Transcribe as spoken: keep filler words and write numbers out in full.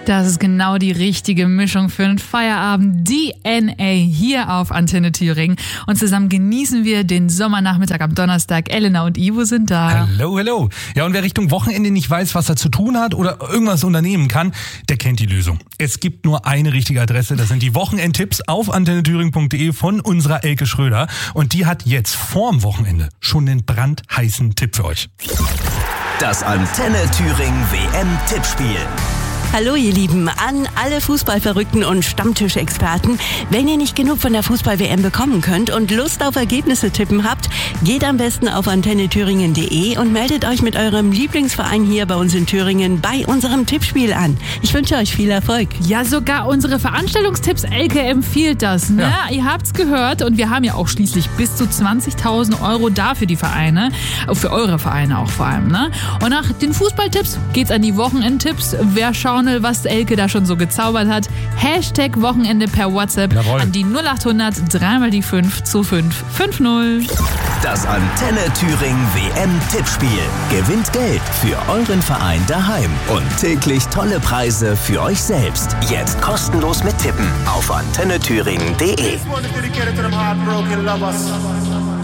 Das ist genau die richtige Mischung für einen Feierabend. D N A hier auf Antenne Thüringen. Und zusammen genießen wir den Sommernachmittag am Donnerstag. Elena und Ivo sind da. Hallo, hallo. Ja, und wer Richtung Wochenende nicht weiß, was er zu tun hat oder irgendwas unternehmen kann, der kennt die Lösung. Es gibt nur eine richtige Adresse. Das sind die Wochenendtipps auf antenne thüringen punkt de von unserer Elke Schröder. Und die hat jetzt vorm Wochenende schon einen brandheißen Tipp für euch. Das Antenne Thüringen W M-Tippspiel. Hallo ihr Lieben, an alle Fußballverrückten und Stammtischexperten. Wenn ihr nicht genug von der Fußball-W M bekommen könnt und Lust auf Ergebnisse tippen habt, geht am besten auf antenne thüringen punkt de und meldet euch mit eurem Lieblingsverein hier bei uns in Thüringen bei unserem Tippspiel an. Ich wünsche euch viel Erfolg. Ja, sogar unsere Veranstaltungstipps Elke empfiehlt das. Ne? Ja. Ihr habt's gehört und wir haben ja auch schließlich bis zu zwanzigtausend Euro da für die Vereine, für eure Vereine auch vor allem. Ne? Und nach den Fußballtipps geht's an die Wochenendtipps. Wer schauen will, was Elke da schon so gezaubert hat, Hashtag Wochenende per WhatsApp. Jawohl. An die null acht hundert drei mal die fünf zwei fünf fünf null. Das Antenne Thüringen W M-Tippspiel. Gewinnt Geld für euren Verein daheim und täglich tolle Preise für euch selbst. Jetzt kostenlos mit Tippen auf antenne thüringen punkt de.